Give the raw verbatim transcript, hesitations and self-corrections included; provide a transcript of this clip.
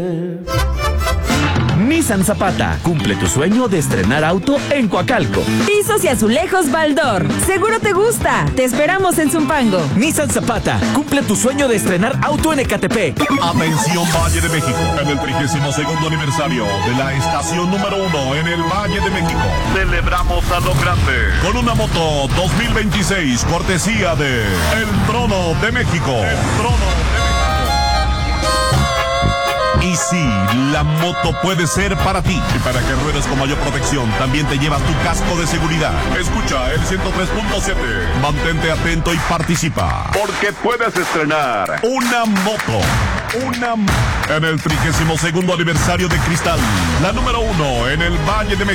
Nissan Zapata, cumple tu sueño de estrenar auto en Coacalco. Pisos y azulejos Baldor, seguro te gusta. Te esperamos en Zumpango. Nissan Zapata, cumple tu sueño de estrenar auto en Ecatepec. Atención Valle de México, en el trigésimo segundo aniversario de la estación número uno en el Valle de México. Celebramos a lo grande con una moto dos mil veintiséis, cortesía de El Trono de México. El Trono de México. Y sí, la moto puede ser para ti. Y para que ruedes con mayor protección, también te llevas tu casco de seguridad. Escucha el ciento tres punto siete. Mantente atento y participa, porque puedes estrenar una moto. Una moto. En el trigésimo segundo aniversario de Cristal, la número uno en el Valle de México.